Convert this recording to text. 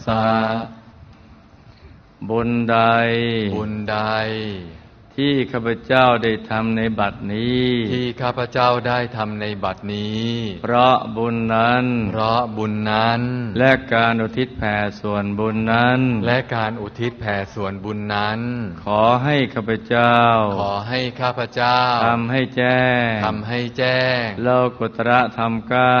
สะบุญใดที่ข้าพเจ้าได้ทำในบัดนี้เพราะบุญนั้นและการอุทิศแผ่ส่วนบุญนั้นขอให้ข้าพเจ้าทำให้แจ้งโลกุตระธรรม